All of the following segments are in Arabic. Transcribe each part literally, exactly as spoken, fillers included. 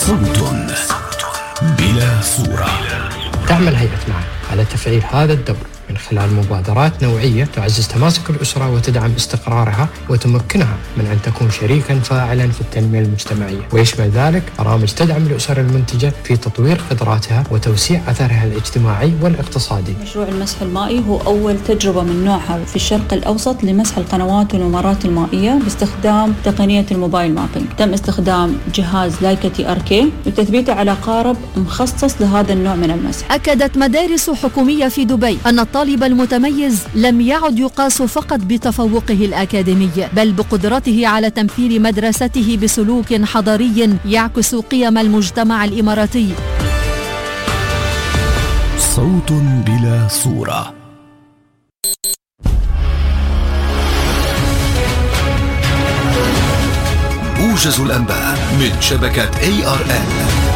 صوت بلا صورة. تعمل هيئة معا على تفعيل هذا الدور من خلال مبادرات نوعية تعزز تماسك الأسرة وتدعم استقرارها وتمكنها من أن تكون شريكا فاعلا في التنمية المجتمعية، ويشمل ذلك برامج تدعم الأسر المنتجة في تطوير قدراتها وتوسيع أثرها الاجتماعي والاقتصادي. مشروع المسح المائي هو أول تجربة من نوعها في الشرق الأوسط لمسح القنوات والممرات المائية باستخدام تقنية الموبايل مابينج. تم استخدام جهاز لايكا تي ار كي وتثبيته على قارب مخصص لهذا النوع من المسح. أكدت مدارس حكومية في دبي أن الطالب المتميز لم يعد يقاس فقط بتفوقه الأكاديمي، بل بقدرته على تمثيل مدرسته بسلوك حضاري يعكس قيم المجتمع الإماراتي. صوت بلا صورة. موجز الأنباء من شبكة إيه آر إل.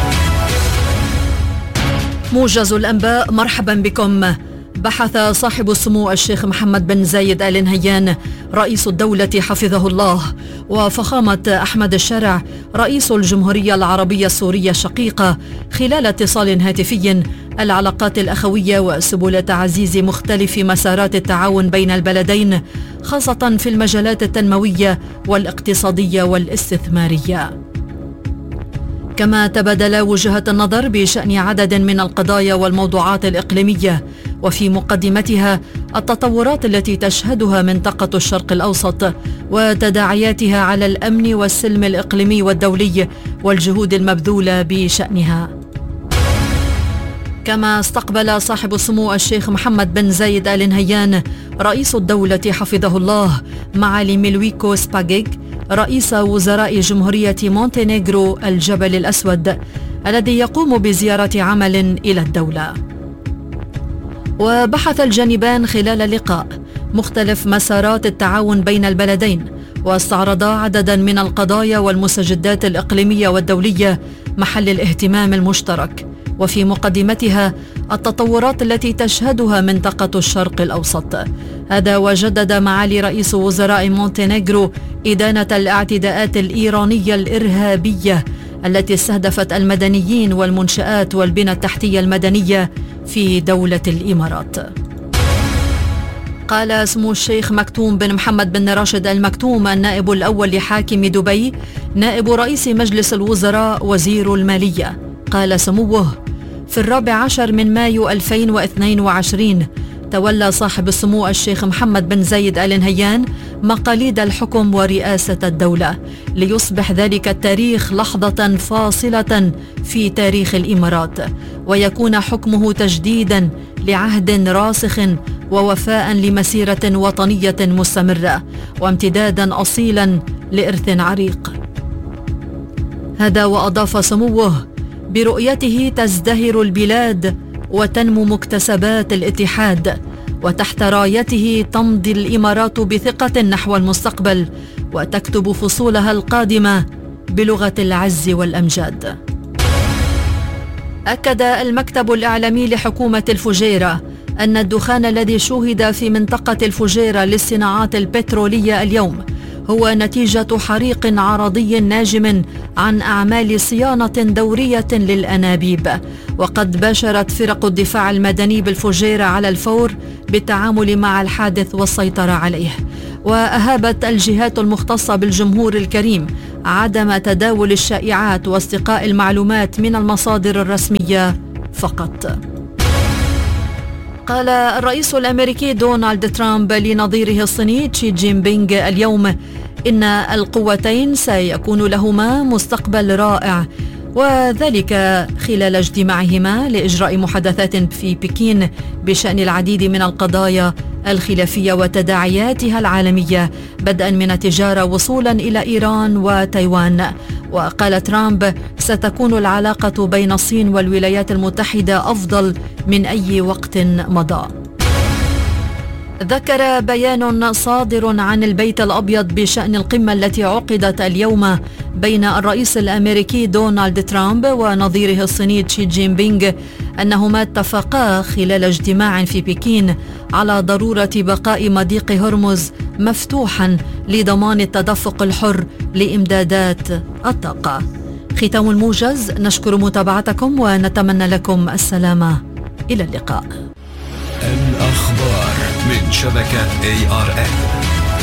موجز الأنباء، مرحبا بكم. بحث صاحب السمو الشيخ محمد بن زايد آل نهيان رئيس الدولة حفظه الله وفخامة أحمد الشارع رئيس الجمهورية العربية السورية الشقيقة خلال اتصال هاتفي العلاقات الأخوية وسبل تعزيز مختلف مسارات التعاون بين البلدين، خاصة في المجالات التنموية والاقتصادية والاستثمارية. كما تبادل وجهات النظر بشأن عدد من القضايا والموضوعات الإقليمية، وفي مقدمتها التطورات التي تشهدها منطقة الشرق الأوسط وتداعياتها على الأمن والسلم الإقليمي والدولي والجهود المبذولة بشأنها. كما استقبل صاحب السمو الشيخ محمد بن زايد آل نهيان رئيس الدولة حفظه الله معالي ميلويكو سباغيغ رئيس وزراء جمهورية مونتينيغرو الجبل الأسود الذي يقوم بزيارة عمل إلى الدولة. وبحث الجانبان خلال اللقاء مختلف مسارات التعاون بين البلدين، واستعرضا عددا من القضايا والمستجدات الإقليمية والدولية محل الاهتمام المشترك، وفي مقدمتها التطورات التي تشهدها منطقة الشرق الأوسط. هذا وجدد معالي رئيس وزراء مونتينيغرو إدانة الاعتداءات الإيرانية الإرهابية التي استهدفت المدنيين والمنشآت والبنى التحتية المدنية في دولة الإمارات. قال سمو الشيخ مكتوم بن محمد بن راشد المكتوم النائب الأول لحاكم دبي نائب رئيس مجلس الوزراء وزير المالية، قال سموه: في الرابع عشر من مايو ألفين واثنين وعشرين تولى صاحب السمو الشيخ محمد بن زايد آل نهيان مقاليد الحكم ورئاسة الدولة، ليصبح ذلك التاريخ لحظة فاصلة في تاريخ الإمارات، ويكون حكمه تجديدا لعهد راسخ ووفاء لمسيرة وطنية مستمرة وامتدادا أصيلا لإرث عريق. هذا وأضاف سموه: برؤيته تزدهر البلاد وتنمو مكتسبات الاتحاد، وتحت رايته تمضي الإمارات بثقة نحو المستقبل وتكتب فصولها القادمة بلغة العز والأمجاد. أكد المكتب الإعلامي لحكومة الفجيرة أن الدخان الذي شوهد في منطقة الفجيرة للصناعات البترولية اليوم هو نتيجة حريق عرضي ناجم عن أعمال صيانة دورية للأنابيب، وقد باشرت فرق الدفاع المدني بالفجيرة على الفور بالتعامل مع الحادث والسيطرة عليه. وأهابت الجهات المختصة بالجمهور الكريم عدم تداول الشائعات واستقاء المعلومات من المصادر الرسمية فقط. قال الرئيس الأمريكي دونالد ترامب لنظيره الصيني شي جين بينغ اليوم إن القوتين سيكون لهما مستقبل رائع، وذلك خلال اجتماعهما لإجراء محادثات في بكين بشأن العديد من القضايا الخلافية وتداعياتها العالمية، بدءا من التجارة وصولا إلى إيران وتايوان. وقال ترامب: ستكون العلاقة بين الصين والولايات المتحدة أفضل من أي وقت مضى. ذكر بيان صادر عن البيت الأبيض بشأن القمة التي عقدت اليوم بين الرئيس الأمريكي دونالد ترامب ونظيره الصيني شي جين بينغ أنهما اتفقا خلال اجتماع في بكين على ضرورة بقاء مضيق هرمز مفتوحا لضمان التدفق الحر لإمدادات الطاقة. ختام الموجز، نشكر متابعتكم ونتمنى لكم السلامة. إلى اللقاء. الأخبار من شبكة إيه آر إن.